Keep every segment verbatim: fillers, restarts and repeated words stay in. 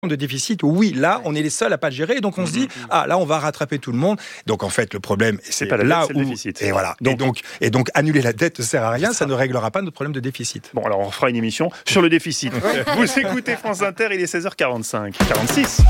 de déficit, oui, là, on est les seuls à pas le gérer, et donc on mmh, se dit, mmh. ah, là, on va rattraper tout le monde. Donc, en fait, le problème, c'est, c'est pas la là dette, c'est où... le déficit. Et voilà. Donc, et, donc, et donc, annuler la dette ne sert à rien, ça ne réglera pas notre problème de déficit. Bon, alors, on fera une émission sur le déficit. Vous écoutez France Inter, il est seize heures quarante-cinq. quarante-six.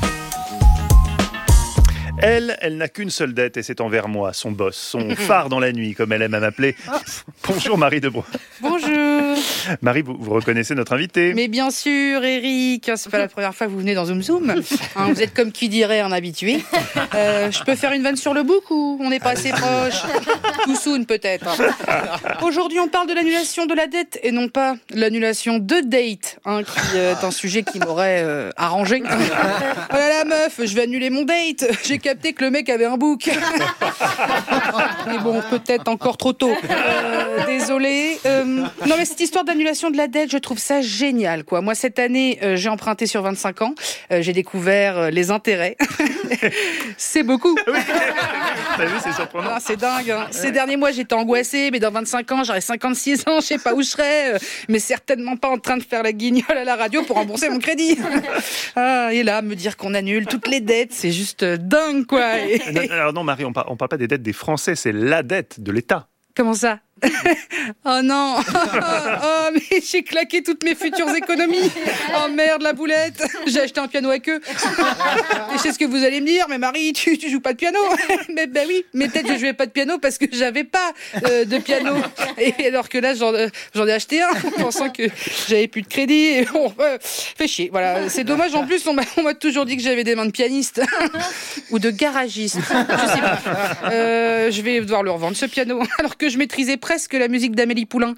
Elle, elle n'a qu'une seule dette et c'est envers moi, son boss, son phare dans la nuit, comme elle aime à m'appeler. Bonjour Marie Debreuil. Bonjour. Marie, vous, vous reconnaissez notre invité ? Mais bien sûr, Eric, c'est pas la première fois que vous venez dans Zoom Zoom. Hein, vous êtes comme qui dirait un habitué. Euh, je peux faire une vanne sur le bouc ou on n'est pas assez proche ? Too soon peut-être. Aujourd'hui, on parle de l'annulation de la dette et non pas l'annulation de date, hein, qui est un sujet qui m'aurait euh, arrangé. Oh là là, meuf, je vais annuler mon date. J'ai capté que le mec avait un bouc. Mais bon, peut-être encore trop tôt. Euh, désolé. Euh, non, mais cette histoire d'annulation de la dette, je trouve ça génial, quoi. Moi, cette année, euh, j'ai emprunté sur vingt-cinq ans. Euh, j'ai découvert euh, les intérêts. C'est beaucoup. Oui. T'as vu, c'est surprenant. Ah, c'est dingue. Hein. Ces derniers mois, j'étais angoissée, mais dans vingt-cinq ans, j'aurai cinquante-six ans, je sais pas où je serai, euh, mais certainement pas en train de faire la guignole à la radio pour rembourser mon crédit. Ah, et là, me dire qu'on annule toutes les dettes, c'est juste dingue, quoi. Et... Non, alors non, Marie, on parle, on parle pas des dettes des Français, c'est la dette de l'État. Comment ça ? Oh non. Oh, mais j'ai claqué toutes mes futures économies. Oh merde, la boulette. J'ai acheté un piano à queue. Et je sais ce que vous allez me dire, mais Marie, tu, tu joues pas de piano. Mais ben oui, mais peut-être que je jouais pas de piano parce que j'avais pas euh, de piano. Et alors que là, j'en, euh, j'en ai acheté un, pensant que j'avais plus de crédit. Et bon, euh, fait chier. Voilà, c'est dommage. En plus, on m'a, on m'a toujours dit que j'avais des mains de pianiste ou de garagiste. Je sais pas. Euh, je vais devoir le revendre ce piano, alors que je maîtrisais presque la musique d'Amélie Poulain.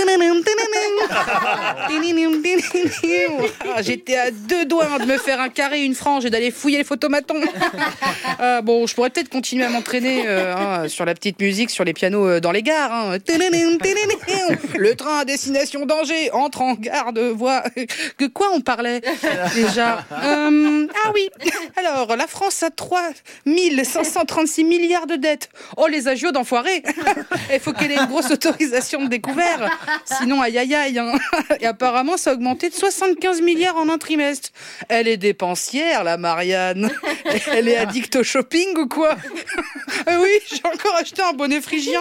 J'étais à deux doigts de me faire un carré, une frange et d'aller fouiller les photomatons. Euh, bon, je pourrais peut-être continuer à m'entraîner euh, hein, sur la petite musique, sur les pianos euh, dans les gares. Hein. Le train à destination d'Angers entre en gare de voie. Que quoi on parlait déjà euh, Ah oui. Alors, la France a trois mille cinq cent trente-six milliards de dettes. Oh, les agios d'enfoirés. Il faut qu'elle ait une grosse autorisation de découvert. Sinon, aïe aïe aïe. Hein. Et apparemment, ça a augmenté de soixante-quinze milliards en un trimestre. Elle est dépensière, la Marianne. Elle est addicte au shopping ou quoi ? euh, Oui, j'ai encore acheté un bonnet phrygien.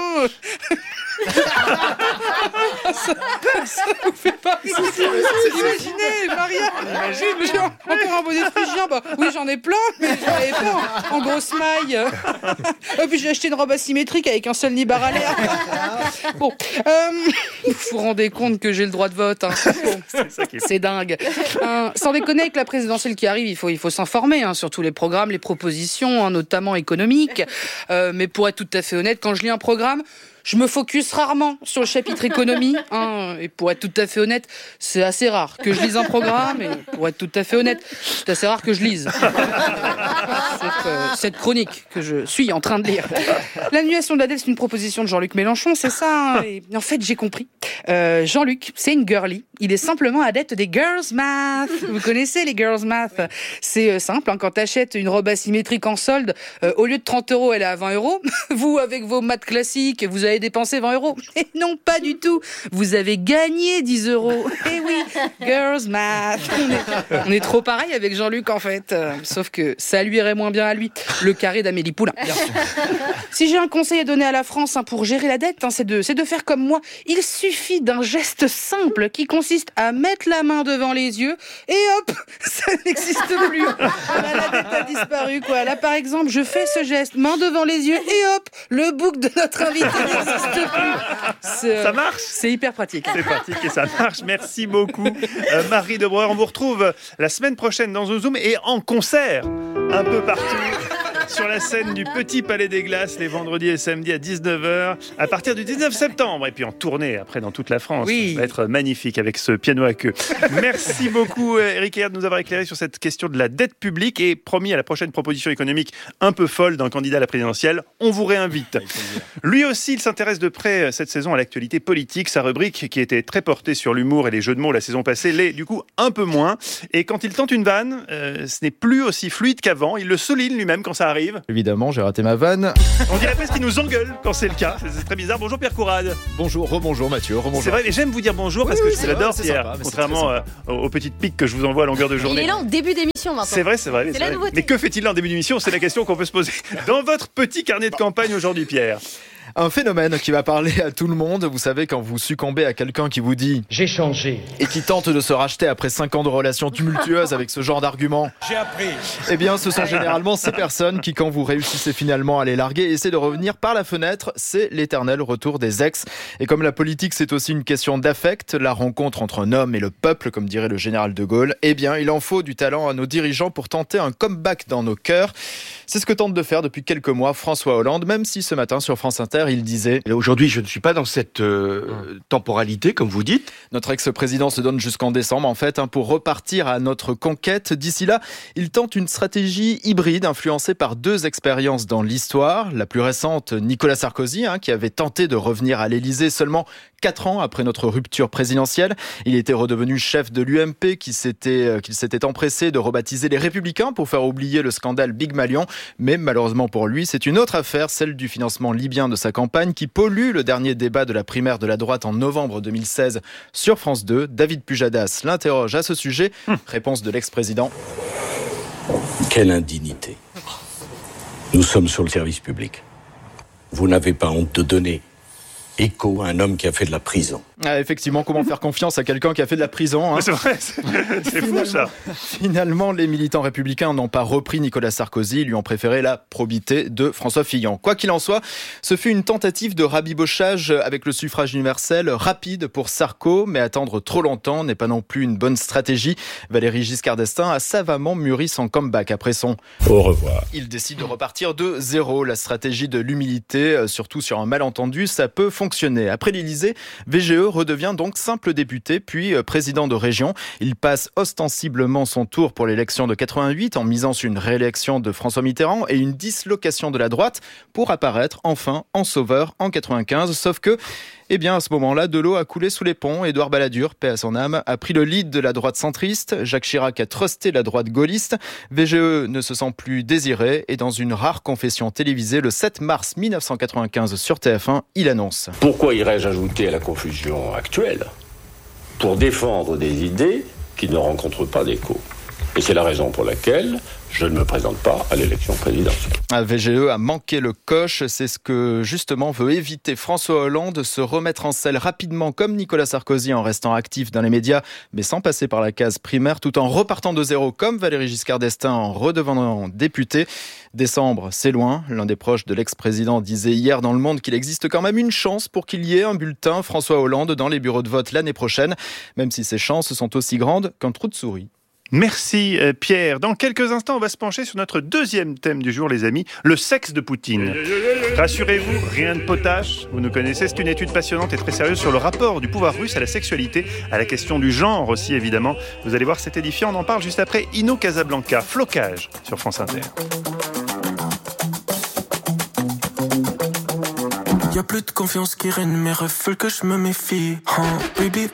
ça, ça vous fait pas rire. Imaginez, Marianne. J'ai encore un bonnet phrygien. Bah, oui, j'en ai plein, mais j'en avais pas en, en grosse maille. Et puis j'ai acheté une robe asymétrique avec un seul nibar à l'air. Bon, euh, vous vous rendez compte que j'ai le droit de vote. Hein. Bon, c'est, ça qui est... c'est dingue. Euh, sans déconner, avec la présidentielle qui arrive, il faut, il faut s'informer hein, sur tous les programmes, les propositions, hein, notamment économiques. Euh, mais pour être tout à fait honnête, quand je lis un programme, je me focus rarement sur le chapitre économie, hein, et pour être tout à fait honnête, c'est assez rare que je lise un programme, et pour être tout à fait honnête, c'est assez rare que je lise cette, euh, cette chronique que je suis en train de lire. L'annulation de la dette, c'est une proposition de Jean-Luc Mélenchon, c'est ça, hein, et en fait, j'ai compris. Euh, Jean-Luc, c'est une girly, il est simplement adepte des girls math. Vous connaissez les girls math ? C'est euh, simple, hein, quand t'achètes une robe asymétrique en solde, euh, au lieu de trente euros, elle est à vingt euros. Vous, avec vos maths classiques, vous avez dépensé vingt euros. Et non, pas du tout. Vous avez gagné dix euros. Et oui, girls math. On est, on est trop pareil avec Jean-Luc, en fait. Euh, sauf que ça lui irait moins bien à lui. Le carré d'Amélie Poulain. Bien sûr. Si j'ai un conseil à donner à la France hein, pour gérer la dette, hein, c'est, de, c'est de faire comme moi. Il suffit d'un geste simple qui consiste à mettre la main devant les yeux et hop, ça n'existe plus. Là, la dette a disparu, quoi. Là, par exemple, je fais ce geste, main devant les yeux et hop, le bouc de notre invité n'existe plus. C'est, ça marche. C'est hyper pratique. C'est pratique et ça marche. Merci beaucoup, euh, Marie Debreuil. On vous retrouve la semaine prochaine dans Zoom Zoom et en concert un peu partout. Sur la scène du Petit Palais des Glaces les vendredis et samedis à dix-neuf heures à partir du dix-neuf septembre et puis en tournée après dans toute la France. Oui. Ça va être magnifique avec ce piano à queue. Merci beaucoup Eric Heyer de nous avoir éclairé sur cette question de la dette publique et promis à la prochaine proposition économique un peu folle d'un candidat à la présidentielle, on vous réinvite. Lui aussi, il s'intéresse de près cette saison à l'actualité politique. Sa rubrique qui était très portée sur l'humour et les jeux de mots la saison passée l'est du coup un peu moins. Et quand il tente une vanne, euh, ce n'est plus aussi fluide qu'avant. Il le souligne lui-même quand ça arrive. Évidemment, j'ai raté ma vanne. On dirait presque qu'il nous engueule quand c'est le cas. C'est très bizarre. Bonjour Pierre Courade. Bonjour, rebonjour Mathieu, rebonjour. C'est vrai, mais j'aime vous dire bonjour parce oui, que oui, je l'adore, c'est Pierre. sympa, mais Contrairement c'est euh, aux petites piques que je vous envoie à longueur de journée. Il est là en début d'émission maintenant. C'est vrai, c'est vrai. C'est c'est la vrai. nouveauté. Mais que fait-il là en début d'émission? C'est la question qu'on peut se poser. Dans votre petit carnet de campagne aujourd'hui, Pierre. Un phénomène qui va parler à tout le monde. Vous savez, quand vous succombez à quelqu'un qui vous dit « J'ai changé » et qui tente de se racheter après cinq ans de relations tumultueuses avec ce genre d'argument. J'ai appris. Eh bien, ce sont généralement ces personnes qui, quand vous réussissez finalement à les larguer, essaient de revenir par la fenêtre. C'est l'éternel retour des ex. Et comme la politique, c'est aussi une question d'affect, la rencontre entre un homme et le peuple, comme dirait le général de Gaulle, eh bien, il en faut du talent à nos dirigeants pour tenter un comeback dans nos cœurs. C'est ce que tente de faire depuis quelques mois François Hollande, même si ce matin sur France Inter, il disait « Aujourd'hui, je ne suis pas dans cette euh, temporalité, comme vous dites. » Notre ex-président se donne jusqu'en décembre, en fait, hein, pour repartir à notre conquête. D'ici là, il tente une stratégie hybride influencée par deux expériences dans l'histoire. La plus récente, Nicolas Sarkozy, hein, qui avait tenté de revenir à l'Élysée seulement quatre ans après notre rupture présidentielle. Il était redevenu chef de l'U M P, qui s'était, euh, qu'il s'était empressé de rebaptiser les Républicains pour faire oublier le scandale Big Malion. Mais malheureusement pour lui, c'est une autre affaire, celle du financement libyen de sa campagne, qui pollue le dernier débat de la primaire de la droite en novembre deux mille seize sur France deux. David Pujadas l'interroge à ce sujet. Hum. Réponse de l'ex-président. Quelle indignité. Nous sommes sur le service public. Vous n'avez pas honte de donner écho à un homme qui a fait de la prison. Ah, effectivement, comment faire confiance à quelqu'un qui a fait de la prison, hein. C'est vrai, c'est, c'est fou ça. Finalement, les militants républicains n'ont pas repris Nicolas Sarkozy, ils lui ont préféré la probité de François Fillon. Quoi qu'il en soit, ce fut une tentative de rabibochage avec le suffrage universel rapide pour Sarko, mais attendre trop longtemps n'est pas non plus une bonne stratégie. Valéry Giscard d'Estaing a savamment mûri son comeback après son au revoir. Il décide de repartir de zéro. La stratégie de l'humilité, surtout sur un malentendu, ça peut fonctionner. Après l'Élysée, V G E redevient donc simple député, puis président de région. Il passe ostensiblement son tour pour l'élection de quatre-vingt-huit en misant sur une réélection de François Mitterrand et une dislocation de la droite pour apparaître enfin en sauveur en quatre-vingt-quinze. Sauf que, eh bien, à ce moment-là, de l'eau a coulé sous les ponts. Édouard Balladur, paix à son âme, a pris le lead de la droite centriste. Jacques Chirac a trusté la droite gaulliste. V G E ne se sent plus désiré et dans une rare confession télévisée le sept mars mille neuf cent quatre-vingt-quinze sur T F un, il annonce. Pourquoi irais-je ajouter à la confusion actuelle pour défendre des idées qui ne rencontrent pas d'écho? Et c'est la raison pour laquelle je ne me présente pas à l'élection présidentielle. V G E a manqué le coche, c'est ce que justement veut éviter François Hollande, se remettre en selle rapidement comme Nicolas Sarkozy en restant actif dans les médias, mais sans passer par la case primaire, tout en repartant de zéro comme Valéry Giscard d'Estaing en redevenant député. Décembre, c'est loin. L'un des proches de l'ex-président disait hier dans Le Monde qu'il existe quand même une chance pour qu'il y ait un bulletin François Hollande dans les bureaux de vote l'année prochaine, même si ces chances sont aussi grandes qu'un trou de souris. Merci Pierre. Dans quelques instants, on va se pencher sur notre deuxième thème du jour, les amis, le sexe de Poutine. Rassurez-vous, rien de potache. Vous nous connaissez, c'est une étude passionnante et très sérieuse sur le rapport du pouvoir russe à la sexualité, à la question du genre aussi, évidemment. Vous allez voir, c'est édifiant. On en parle juste après Inno Casablanca, Flocage sur France Inter. Y'a plus de confiance qui règne, mes refs veulent que je me méfie. Huh, baby,